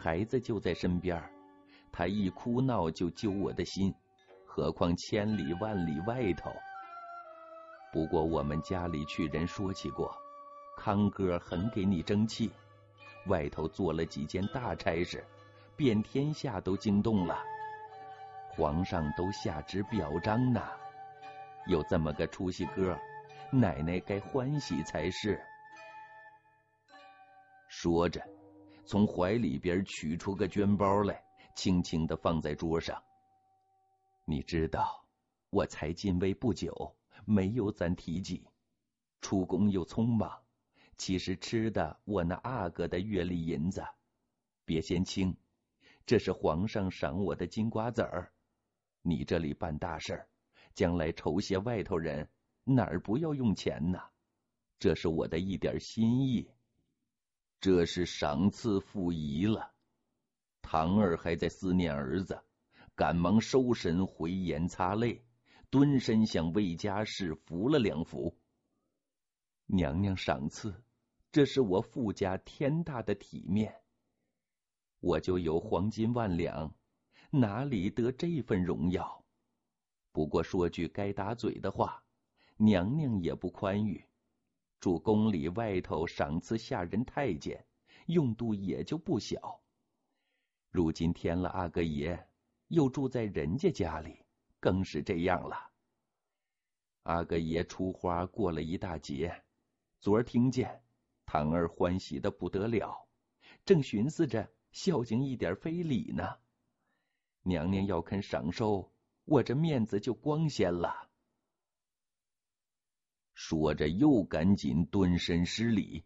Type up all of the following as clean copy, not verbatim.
孩子就在身边，他一哭闹就揪我的心，何况千里万里外头。不过我们家里去人说起过，康哥很给你争气，外头做了几件大差事，遍天下都惊动了，皇上都下旨表彰呢。有这么个出息哥，奶奶该欢喜才是。说着，从怀里边取出个绢包来，轻轻地放在桌上。你知道，我才进位不久，没有咱提及，出宫又匆忙，其实吃的我那阿哥的月例银子，别嫌轻，这是皇上赏我的金瓜子儿。你这里办大事儿，将来酬谢外头人，哪儿不要用钱呢？这是我的一点心意。这是赏赐傅仪了。堂儿还在思念儿子，赶忙收神回眼擦泪，蹲身向魏家氏扶了两扶。娘娘赏赐，这是我傅家天大的体面。我就有黄金万两，哪里得这份荣耀？不过说句该打嘴的话，娘娘也不宽裕，住宫里外头赏赐下人太监，用度也就不小。如今添了阿哥爷，又住在人家家里，更是这样了。阿哥爷出花过了一大截，昨儿听见堂儿欢喜的不得了，正寻思着孝敬一点非礼呢。娘娘要肯赏收，我这面子就光鲜了。说着又赶紧蹲身施礼。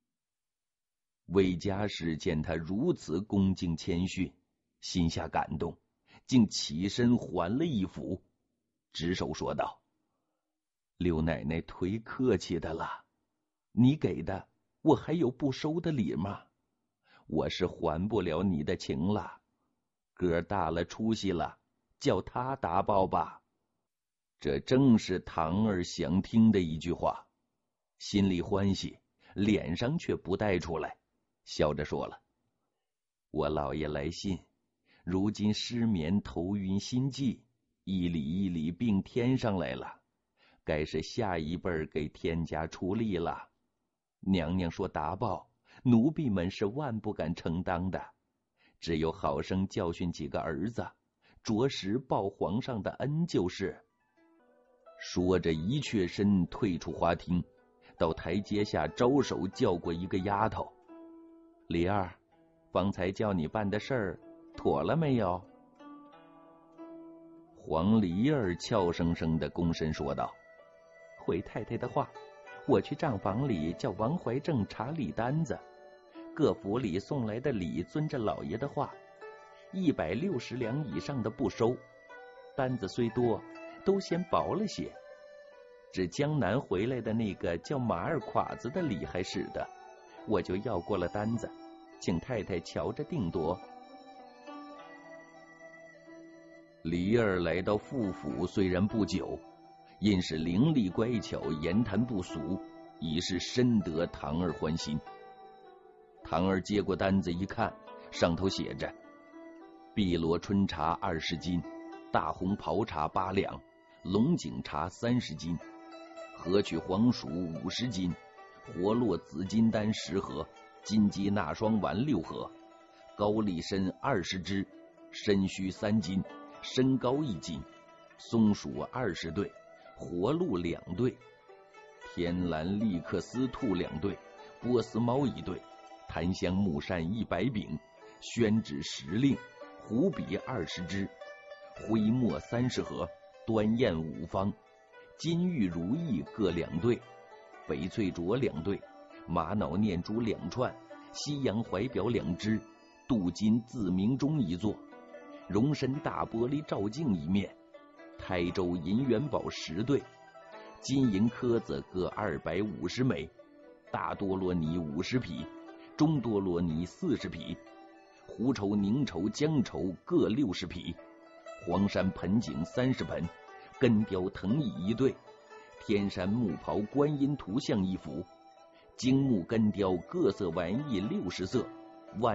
魏家氏见他如此恭敬谦逊，心下感动，竟起身还了一抚，执手说道：刘奶奶忒客气的了，你给的我还有不收的礼吗？我是还不了你的情了，哥大了出息了，叫他答报吧。这正是堂儿想听的一句话，心里欢喜，脸上却不带出来，笑着说了：我老爷来信，如今失眠头晕心悸，一里一里病添上来了，该是下一辈给天家出力了。娘娘说答报，奴婢们是万不敢承当的，只有好生教训几个儿子，着实报皇上的恩就是。说着一却身退出花厅，到台阶下招手叫过一个丫头：李二，方才叫你办的事儿妥了没有？黄梨儿俏生生的躬身说道：回太太的话，我去账房里叫王怀正查礼单子，各府里送来的礼遵着老爷的话，160两以上的不收，单子虽多，都嫌薄了些。只江南回来的那个叫马二侉子的礼还使得，我就要过了单子，请太太瞧着定夺。梨儿来到傅府虽然不久，因是伶俐乖巧，言谈不俗，已是深得堂儿欢心。堂儿接过单子一看，上头写着：碧螺春茶20斤，大红袍茶8两，龙井茶30斤，河曲黄薯50斤，活络紫金丹10盒，金鸡纳霜丸6盒，高丽参20只，参须3斤，参膏1斤，松鼠20对，活鹿2对，天蓝利克斯兔2对，波斯猫1对，檀香木扇100柄，宣纸10令，胡笔20支，灰墨30盒，端砚5方，金玉如意各2对，翡翠镯2对，玛瑙念珠2串，西洋怀表2只，镀金自明钟1座，容身大玻璃照镜1面，台州银元宝10对，金银壳子各250枚，大多罗尼50匹，中多罗尼40匹，胡绸、宁绸、姜绸各60匹，黄山盆景30盆，根雕藤椅1对，天山木袍观音图像1幅，精木根雕各色玩意60色，